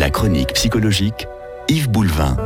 La chronique psychologique, Yves Boulevin.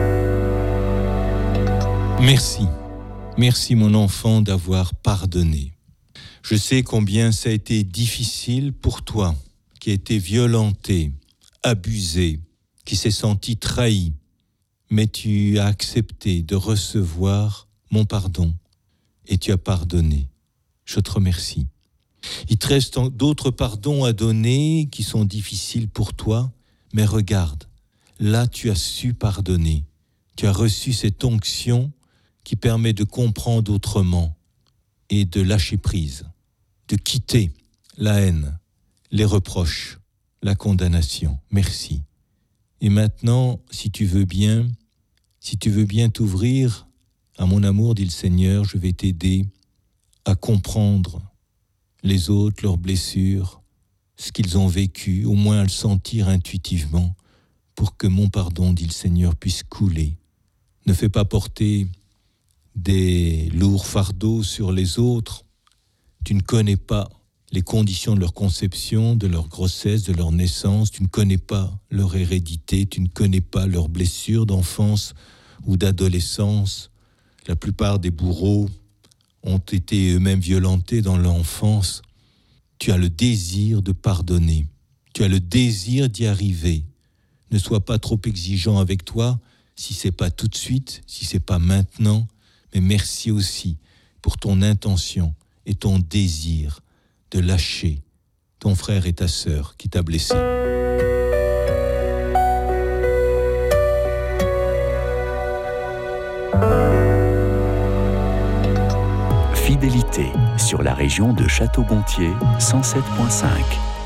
Merci. Merci mon enfant d'avoir pardonné. Je sais combien ça a été difficile pour toi, qui a été violenté, abusé, qui s'est senti trahi. Mais tu as accepté de recevoir mon pardon et tu as pardonné. Je te remercie. Il te reste d'autres pardons à donner qui sont difficiles pour toi, mais regarde, là tu as su pardonner. Tu as reçu cette onction qui permet de comprendre autrement et de lâcher prise, de quitter la haine, les reproches, la condamnation. Merci. Et maintenant, si tu veux bien t'ouvrir à mon amour, dit le Seigneur, je vais t'aider à comprendre les autres, leurs blessures, ce qu'ils ont vécu, au moins à le sentir intuitivement, pour que mon pardon, dit le Seigneur, puisse couler. Ne fais pas porter des lourds fardeaux sur les autres. Tu ne connais pas les conditions de leur conception, de leur grossesse, de leur naissance. Tu ne connais pas leur hérédité, tu ne connais pas leurs blessures d'enfance ou d'adolescence. La plupart des bourreaux ont été eux-mêmes violentés dans l'enfance. Tu as le désir de pardonner. Tu as le désir d'y arriver. Ne sois pas trop exigeant avec toi, si c'est pas tout de suite, si c'est pas maintenant, mais merci aussi pour ton intention et ton désir de lâcher ton frère et ta sœur qui t'a blessé. Fidélité sur la région de Château-Gontier 107.5.